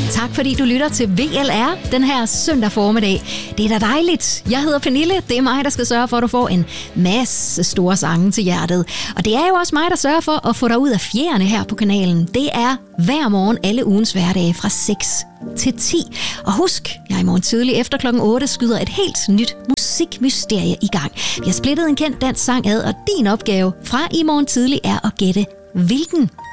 Tak fordi du lytter til VLR den her søndag formiddag. Det er da dejligt. Jeg hedder Pernille. Det er mig, der skal sørge for, at du får en masse store sange til hjertet. Og det er jo også mig, der sørger for at få dig ud af fjerne her på kanalen. Det er hver morgen alle ugens hverdage fra 6 til 10. Og husk, jeg i morgen tidlig efter klokken 8 skyder et helt nyt musikmysterie i gang. Vi har splittet en kendt dansk sang ad, og din opgave fra i morgen tidlig er at gætte, hvilken